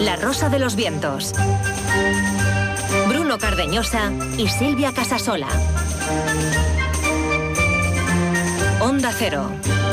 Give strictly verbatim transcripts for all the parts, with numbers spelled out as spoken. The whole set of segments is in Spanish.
La Rosa de los Vientos. Bruno Cardeñosa y Silvia Casasola. Onda Cero.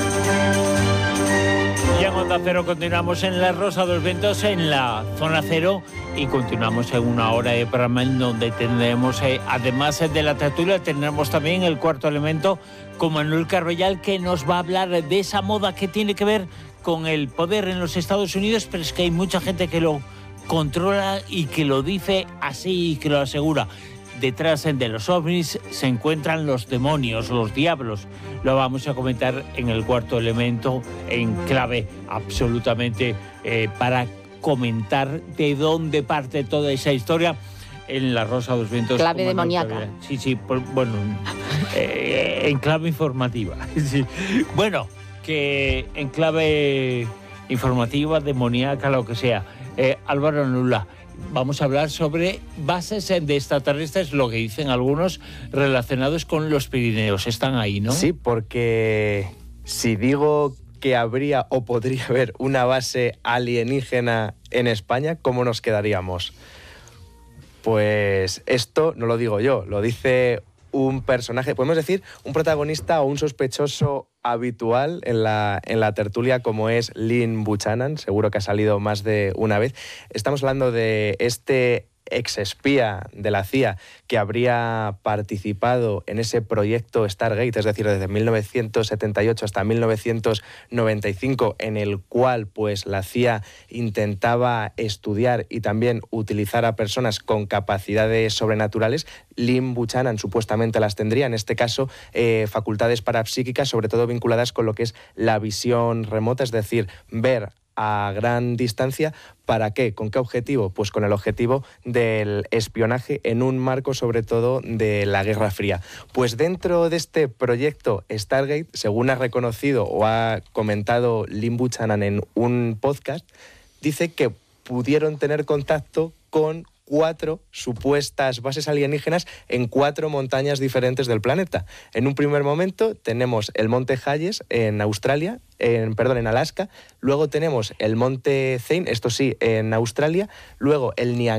Y en Onda Cero continuamos en La Rosa de los Vientos, en la Zona Cero, y continuamos en una hora de programa en donde tendremos, eh, además de la tertulia, tendremos también el cuarto elemento con Manuel Carvallal, que nos va a hablar de esa moda que tiene que ver con el poder en los Estados Unidos, pero es que hay mucha gente que lo controla y que lo dice así y que lo asegura. Detrás de los ovnis se encuentran los demonios, los diablos. Lo vamos a comentar en el cuarto elemento, en clave absolutamente eh, para comentar de dónde parte toda esa historia en La Rosa de los Vientos. Clave demoníaca. Sí, sí, por, bueno, eh, en clave informativa. Sí. Bueno, que en clave informativa, demoníaca, lo que sea. Eh, Álvaro Nula, vamos a hablar sobre bases de extraterrestres, lo que dicen algunos, relacionados con los Pirineos. Están ahí, ¿no? Sí, porque si digo que habría o podría haber una base alienígena en España, ¿cómo nos quedaríamos? Pues esto no lo digo yo, lo dice un personaje, podemos decir un protagonista o un sospechoso habitual en la, en la tertulia, como es Lynn Buchanan, seguro que ha salido más de una vez. Estamos hablando de este exespía de la C I A que habría participado en ese proyecto Stargate, es decir, desde mil novecientos setenta y ocho hasta mil novecientos noventa y cinco, en el cual pues la C I A intentaba estudiar y también utilizar a personas con capacidades sobrenaturales. Lynn Buchanan supuestamente las tendría, en este caso eh, facultades parapsíquicas, sobre todo vinculadas con lo que es la visión remota, es decir, ver a gran distancia. ¿Para qué? ¿Con qué objetivo? Pues con el objetivo del espionaje en un marco sobre todo de la Guerra Fría. Pues dentro de este proyecto Stargate, según ha reconocido o ha comentado Lynn Buchanan en un podcast, dice que pudieron tener contacto con cuatro supuestas bases alienígenas en cuatro montañas diferentes del planeta. En un primer momento tenemos el monte Hayes en Australia, en, perdón, en Alaska, luego tenemos el monte Zane, esto sí, en Australia, luego el Niangara,